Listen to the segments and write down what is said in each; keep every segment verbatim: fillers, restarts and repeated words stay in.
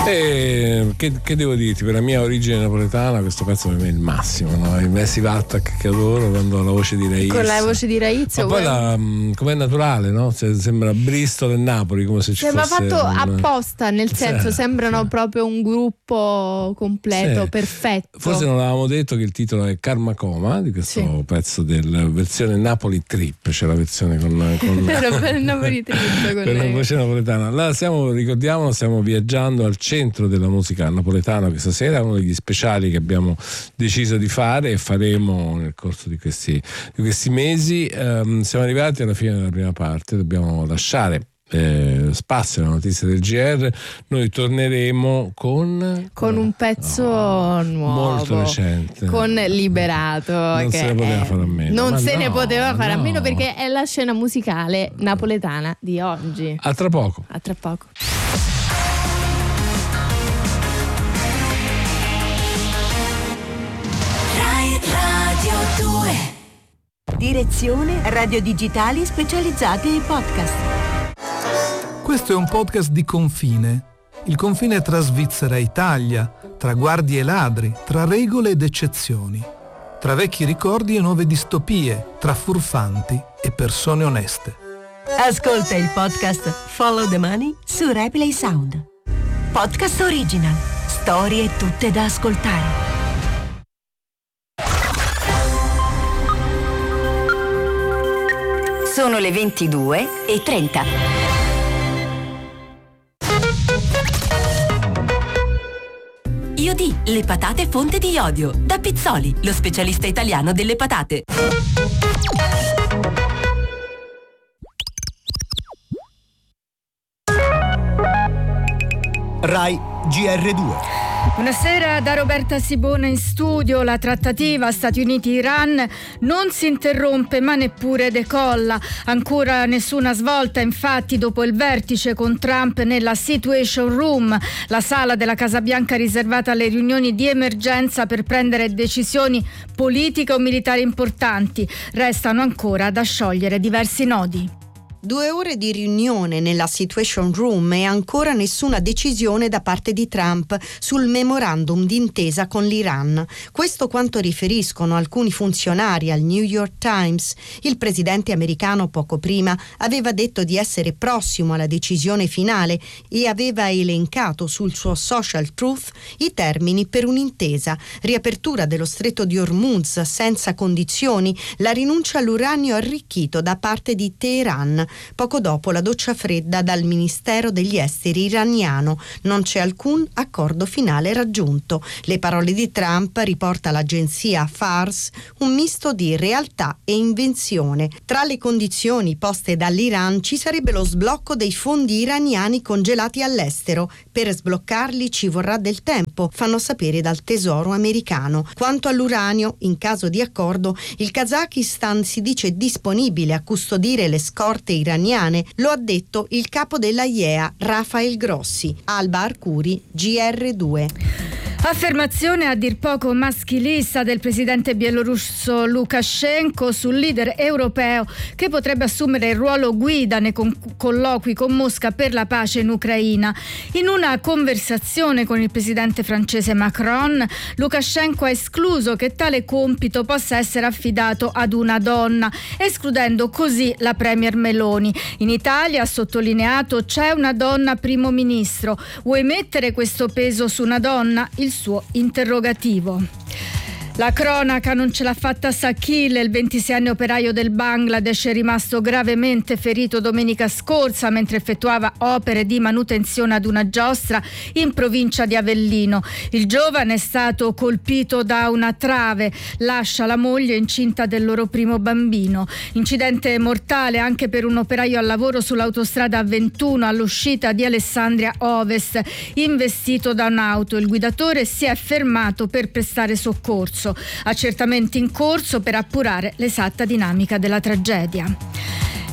E che, che devo dirti, per la mia origine napoletana questo pezzo per me è il massimo, no? Il Massive Attack che adoro, quando ha la voce di Raiz, con la voce di Raiz, ma poi la, com'è naturale, no? Cioè, sembra Bristol e Napoli, come se ci sembra fosse fatto un... apposta, nel senso sì, sembrano sì. proprio un gruppo completo, sì. Perfetto. Forse non avevamo detto che il titolo è Karma Coma di questo sì. pezzo della versione Napoli Trip, c'è la versione con, con... era per il Napoli Trip con, con la voce napoletana. Là stiamo, ricordiamo, stiamo viaggiando al centro della musica napoletana questa sera, uno degli speciali che abbiamo deciso di fare e faremo nel corso di questi, di questi mesi. Um, siamo arrivati alla fine della prima parte, dobbiamo lasciare eh, spazio alla notizia del G R. Noi torneremo con con un pezzo oh, nuovo, molto recente, con Liberato, non che se ne poteva è, fare a meno non ma se no, ne poteva fare no. a meno, perché è la scena musicale napoletana di oggi. A tra poco. A tra poco. Radio due. Direzione Radio Digitali Specializzate e Podcast. Questo è un podcast di confine. Il confine tra Svizzera e Italia, tra guardie e ladri, tra regole ed eccezioni, tra vecchi ricordi e nuove distopie, tra furfanti e persone oneste. Ascolta il podcast Follow the Money su Replay Sound. Podcast original. Storie tutte da ascoltare. Sono le ventidue e trenta. Iodi, le patate fonte di iodio. Da Pizzoli, lo specialista italiano delle patate. Rai G R due. Buonasera da Roberta Sibona in studio. La trattativa Stati Uniti-Iran non si interrompe ma neppure decolla. Ancora nessuna svolta, infatti, dopo il vertice con Trump nella Situation Room, la sala della Casa Bianca riservata alle riunioni di emergenza per prendere decisioni politiche o militari importanti. Restano ancora da sciogliere diversi nodi. Due ore di riunione nella Situation Room e ancora nessuna decisione da parte di Trump sul memorandum d'intesa con l'Iran. Questo quanto riferiscono alcuni funzionari al New York Times. Il presidente americano poco prima aveva detto di essere prossimo alla decisione finale e aveva elencato sul suo social Truth i termini per un'intesa: riapertura dello stretto di Hormuz senza condizioni, la rinuncia all'uranio arricchito da parte di Teheran. Poco dopo la doccia fredda dal Ministero degli Esteri iraniano: non c'è alcun accordo finale raggiunto. Le parole di Trump, riporta l'agenzia Fars, un misto di realtà e invenzione. Tra le condizioni poste dall'Iran ci sarebbe lo sblocco dei fondi iraniani congelati all'estero. Per sbloccarli ci vorrà del tempo, fanno sapere dal Tesoro americano. Quanto all'uranio, in caso di accordo, il Kazakistan si dice disponibile a custodire le scorte iraniane, lo ha detto il capo della I E A, Rafael Grossi. Alba Arcuri, G R due. Affermazione a dir poco maschilista del presidente bielorusso Lukashenko sul leader europeo che potrebbe assumere il ruolo guida nei con- colloqui con Mosca per la pace in Ucraina. In una conversazione con il presidente francese Macron, Lukashenko ha escluso che tale compito possa essere affidato ad una donna, escludendo così la premier Meloni. In Italia, ha sottolineato, c'è una donna primo ministro. Vuoi mettere questo peso su una donna? Il suo interrogativo. La cronaca non ce l'ha fatta Sakil, il ventiseienne operaio del Bangladesh, è rimasto gravemente ferito domenica scorsa mentre effettuava opere di manutenzione ad una giostra in provincia di Avellino. Il giovane è stato colpito da una trave, lascia la moglie incinta del loro primo bambino. Incidente mortale anche per un operaio al lavoro sull'autostrada A ventuno all'uscita di Alessandria Ovest, investito da un'auto. Il guidatore si è fermato per prestare soccorso. Accertamenti in corso per appurare l'esatta dinamica della tragedia.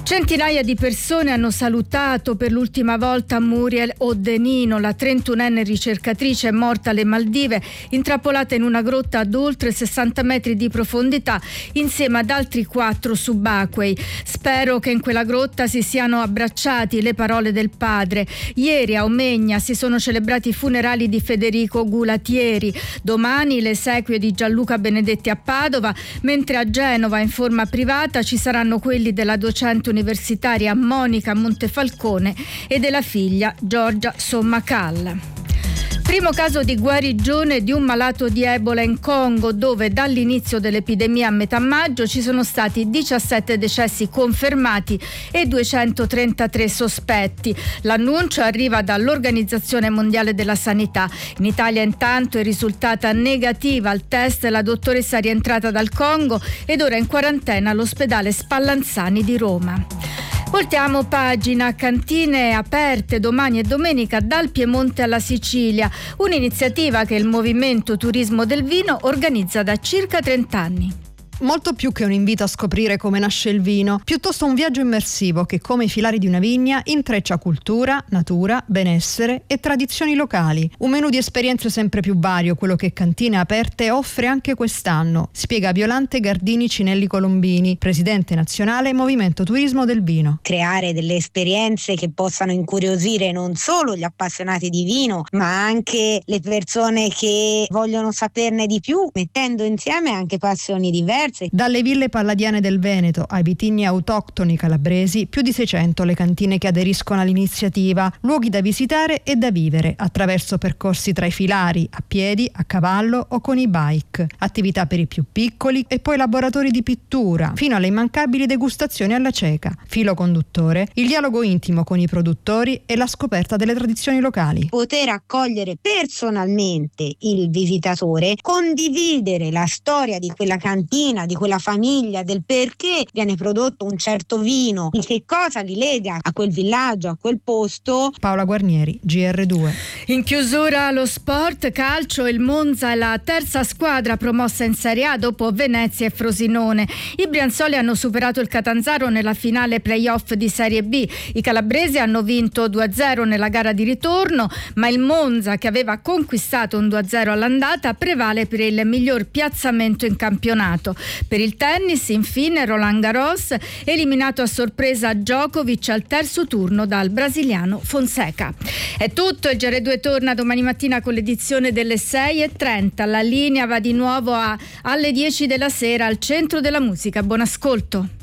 Centinaia di persone hanno salutato per l'ultima volta Muriel Odenino, la trentunenne ricercatrice morta alle Maldive, intrappolata in una grotta ad oltre sessanta metri di profondità insieme ad altri quattro subacquei. Spero che in quella grotta si siano abbracciati, le parole del padre. Ieri a Omegna si sono celebrati i funerali di Federico Gulatieri. Domani le esequie di Gianluca Benedetti a Padova, mentre a Genova in forma privata ci saranno quelli della docente universitaria Monica Montefalcone e della figlia Giorgia Sommacalla. Primo caso di guarigione di un malato di Ebola in Congo, dove dall'inizio dell'epidemia a metà maggio ci sono stati diciassette decessi confermati e duecentotrentatré sospetti. L'annuncio arriva dall'Organizzazione Mondiale della Sanità. In Italia intanto è risultata negativa al test la dottoressa rientrata dal Congo ed ora in quarantena all'ospedale Spallanzani di Roma. Voltiamo pagina, cantine aperte domani e domenica dal Piemonte alla Sicilia, un'iniziativa che il Movimento Turismo del Vino organizza da circa trenta anni. Molto più che un invito a scoprire come nasce il vino, piuttosto un viaggio immersivo che, come i filari di una vigna, intreccia cultura, natura, benessere e tradizioni locali. Un menù di esperienze sempre più vario, quello che Cantine Aperte offre anche quest'anno, spiega Violante Gardini Cinelli Colombini, presidente nazionale Movimento Turismo del Vino. Creare delle esperienze che possano incuriosire non solo gli appassionati di vino, ma anche le persone che vogliono saperne di più, mettendo insieme anche passioni diverse. Dalle ville palladiane del Veneto ai vitigni autoctoni calabresi, più di seicento le cantine che aderiscono all'iniziativa, luoghi da visitare e da vivere attraverso percorsi tra i filari, a piedi, a cavallo o con i bike, attività per i più piccoli e poi laboratori di pittura, fino alle immancabili degustazioni alla cieca. Filo conduttore, il dialogo intimo con i produttori e la scoperta delle tradizioni locali. Poter accogliere personalmente il visitatore, condividere la storia di quella cantina, di quella famiglia, del perché viene prodotto un certo vino, di che cosa li lega a quel villaggio, a quel posto. Paola Guarnieri, G R due. In chiusura lo sport, calcio, il Monza è la terza squadra promossa in Serie A dopo Venezia e Frosinone. I brianzoli hanno superato il Catanzaro nella finale playoff di Serie B. I calabresi hanno vinto due a zero nella gara di ritorno, ma il Monza, che aveva conquistato un due a zero all'andata, prevale per il miglior piazzamento in campionato. Per il tennis, infine, Roland Garros, eliminato a sorpresa Djokovic al terzo turno dal brasiliano Fonseca. È tutto, il G R due torna domani mattina con l'edizione delle sei e trenta. La linea va di nuovo a, alle dieci della sera al Centro della Musica. Buon ascolto.